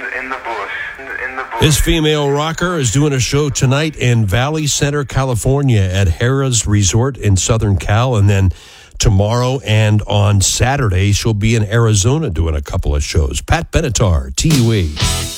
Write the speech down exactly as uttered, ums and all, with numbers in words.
in the bush. In the bush. This female rocker is doing a show tonight in Valley Center, California at Harrah's Resort in Southern Cal. And then tomorrow and on Saturday, she'll be in Arizona doing a couple of shows. Pat Benatar, T U E.